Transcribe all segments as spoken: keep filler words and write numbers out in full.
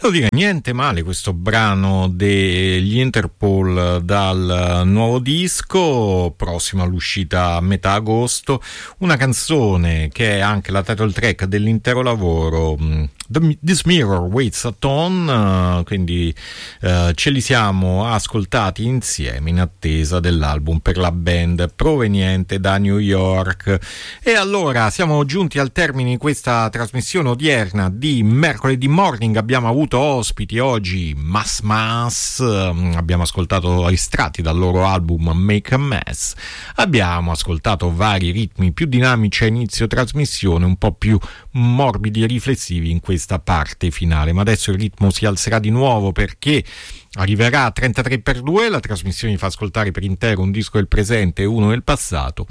Devo dire, niente male questo brano degli Interpol dal nuovo disco, prossimo all'uscita a metà agosto, una canzone che è anche la title track dell'intero lavoro, The, This Mirror Waits a Ton, quindi uh, ce li siamo ascoltati insieme in attesa dell'album per la band proveniente da New York. E allora siamo giunti al termine di questa trasmissione odierna di mercoledì morning. Abbiamo avuto ospiti oggi Mas Mas, abbiamo ascoltato estratti dal loro album Make a Mess, abbiamo ascoltato vari ritmi più dinamici a inizio trasmissione, un po' più morbidi e riflessivi in questa parte finale, ma adesso il ritmo si alzerà di nuovo perché arriverà a trentatré per due, la trasmissione fa ascoltare per intero un disco del presente e uno del passato.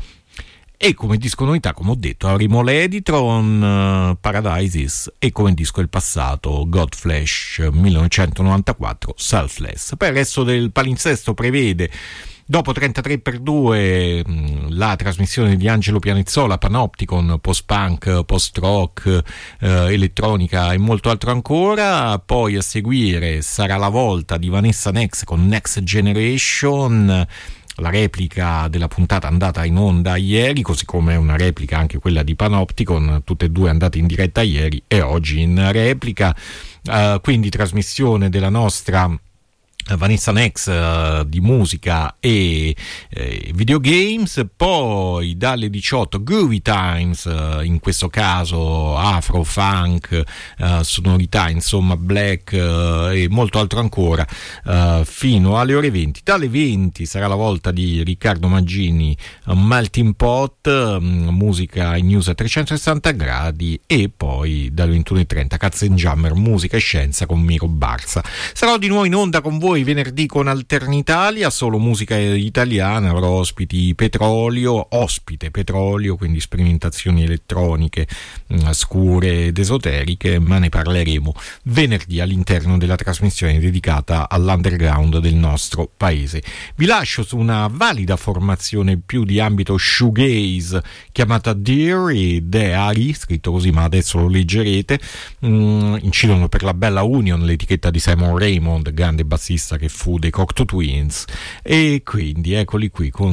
E come disco novità, come ho detto, avremo l'Editron uh, Paradises e come disco del passato Godflesh millenovecentonovantaquattro Selfless. Poi il resto del palinsesto prevede, dopo trentatré per due, mh, la trasmissione di Angelo Pianezzola, Panopticon, post-punk, post-rock, eh, elettronica e molto altro ancora. Poi a seguire sarà la volta di Vanessa Nex con Next Generation, la replica della puntata andata in onda ieri, così come una replica anche quella di Panopticon, tutte e due andate in diretta ieri e oggi in replica, uh, quindi trasmissione della nostra Vanessa Nex uh, di musica e eh, videogames. Poi dalle diciotto Groovy Times, uh, in questo caso afro, funk, uh, sonorità insomma black uh, e molto altro ancora, uh, fino alle ore venti. Dalle venti sarà la volta di Riccardo Maggini, uh, Melting Pot, um, musica in news a trecentosessanta gradi, e poi dalle ventuno e trenta Katzenjammer, musica e scienza con Miro Barza. Sarò di nuovo in onda con voi venerdì con Alternitalia, solo musica italiana. Avrò ospiti Petrolio, ospite Petrolio, quindi sperimentazioni elettroniche mh, scure ed esoteriche, ma ne parleremo venerdì all'interno della trasmissione dedicata all'underground del nostro paese. Vi lascio su una valida formazione più di ambito shoegaze chiamata Deary Deary, scritto così ma adesso lo leggerete. mh, incidono per la bella Union, l'etichetta di Simon Raymond, grande bassista che fu dei Cocteau Twins, e quindi eccoli qui con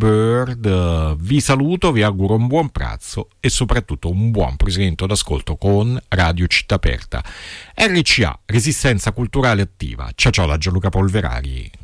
Seabird. Vi saluto, vi auguro un buon pranzo e soprattutto un buon proseguimento d'ascolto con Radio Città Aperta. R C A, Resistenza Culturale Attiva. Ciao ciao da Gianluca Polverari.